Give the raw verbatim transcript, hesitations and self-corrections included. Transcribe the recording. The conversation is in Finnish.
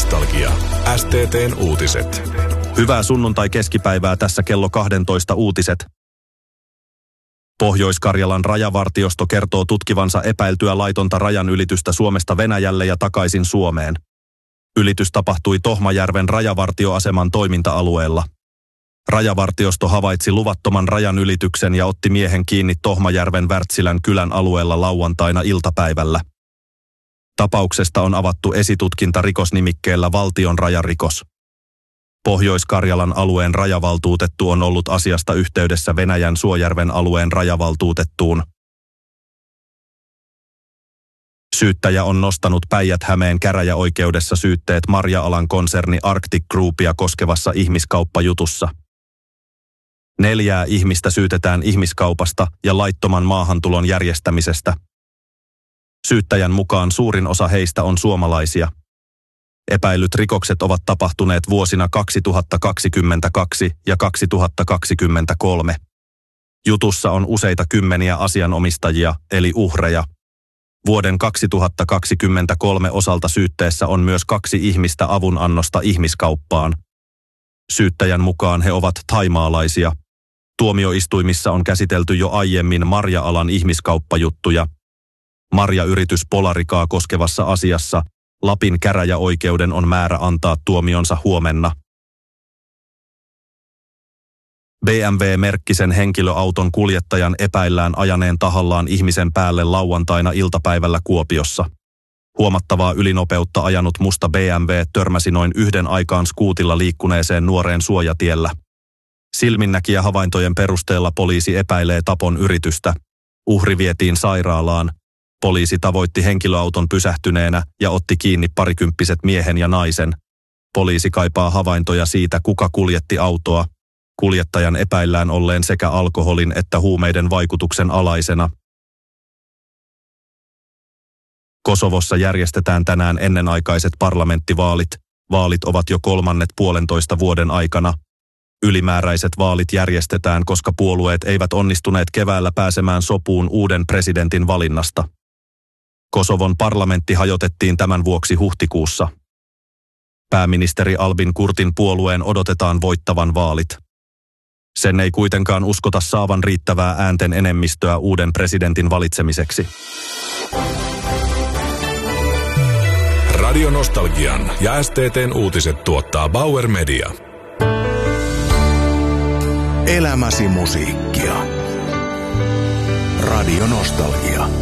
Nostalgia. S T T:n uutiset. Hyvää sunnuntai-keskipäivää, tässä kello kaksitoista uutiset. Pohjois-Karjalan rajavartiosto kertoo tutkivansa epäiltyä laitonta rajanylitystä Suomesta Venäjälle ja takaisin Suomeen. Ylitys tapahtui Tohmajärven rajavartioaseman toiminta-alueella. Rajavartiosto havaitsi luvattoman rajanylityksen ja otti miehen kiinni Tohmajärven Wärtsilän kylän alueella lauantaina iltapäivällä. Tapauksesta on avattu esitutkinta rikosnimikkeellä valtion rajarikos. Pohjois-Karjalan alueen rajavaltuutettu on ollut asiasta yhteydessä Venäjän Suojärven alueen rajavaltuutettuun. Syyttäjä on nostanut Päijät-Hämeen käräjäoikeudessa syytteet marja-alan konserni Arctic Groupia koskevassa ihmiskauppajutussa. Neljää ihmistä syytetään ihmiskaupasta ja laittoman maahantulon järjestämisestä. Syyttäjän mukaan suurin osa heistä on suomalaisia. Epäilyt rikokset ovat tapahtuneet vuosina kaksituhattakaksikymmentäkaksi ja kaksituhattakaksikymmentäkolme. Jutussa on useita kymmeniä asianomistajia, eli uhreja. Vuoden kaksituhattakaksikymmentäkolme osalta syytteessä on myös kaksi ihmistä avunannosta ihmiskauppaan. Syyttäjän mukaan he ovat thaimaalaisia. Tuomioistuimissa on käsitelty jo aiemmin marja-alan ihmiskauppajuttuja. Marjayritys Polarikaa koskevassa asiassa Lapin käräjäoikeuden on määrä antaa tuomionsa huomenna. B M W-merkkisen henkilöauton kuljettajan epäillään ajaneen tahallaan ihmisen päälle lauantaina iltapäivällä Kuopiossa. Huomattavaa ylinopeutta ajanut musta B M W törmäsi noin yhden aikaan skuutilla liikkuneeseen nuoreen suojatiellä. Silminnäkijä havaintojen perusteella poliisi epäilee tapon yritystä. Uhri vietiin sairaalaan. Poliisi tavoitti henkilöauton pysähtyneenä ja otti kiinni parikymppiset miehen ja naisen. Poliisi kaipaa havaintoja siitä, kuka kuljetti autoa. Kuljettajan epäillään olleen sekä alkoholin että huumeiden vaikutuksen alaisena. Kosovossa järjestetään tänään ennenaikaiset parlamenttivaalit. Vaalit ovat jo kolmannet puolentoista vuoden aikana. Ylimääräiset vaalit järjestetään, koska puolueet eivät onnistuneet keväällä pääsemään sopuun uuden presidentin valinnasta. Kosovon parlamentti hajotettiin tämän vuoksi huhtikuussa. Pääministeri Albin Kurtin puolueen odotetaan voittavan vaalit. Sen ei kuitenkaan uskota saavan riittävää äänten enemmistöä uuden presidentin valitsemiseksi. Radio Nostalgian ja S T T:n uutiset tuottaa Bauer Media. Elämäsi musiikkia. Radio Nostalgia.